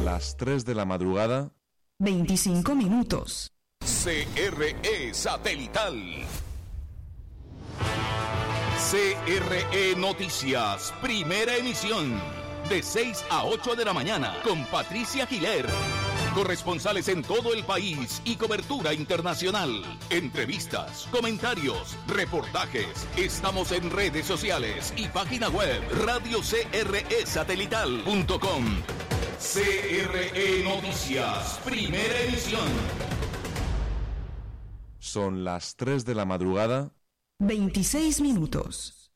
las 3 de la madrugada, 25 minutos. CRE Satelital. CRE Noticias, primera emisión, de 6 a 8 de la mañana, con Patricia Giler. Corresponsales en todo el país y cobertura internacional. Entrevistas, comentarios, reportajes. Estamos en redes sociales y página web radiocresatelital.com. CRE Noticias, primera emisión. son las 3 de la madrugada, 26 minutos.